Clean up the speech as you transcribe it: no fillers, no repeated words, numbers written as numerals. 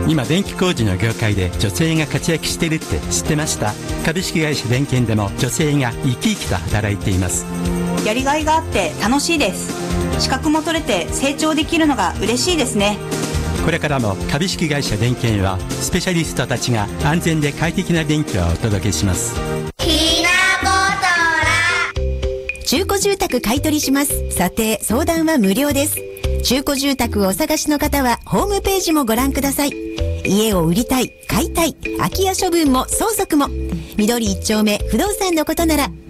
今電気工事の業界で女性が活躍しているって知ってました？株式会社電研でも女性が生き生きと働いています。 やりがいがあって楽しいです。資格も取れて成長できるのが嬉しいですね。 これからも株式会社電研はスペシャリストたちが安全で快適な電気をお届けします。 ひなぼとら中古住宅買取します。査定相談は無料です。中古住宅をお探しの方はホームページもご覧ください。家を売りたい、買いたい、空き家処分も相続も、緑一丁目不動産のことなら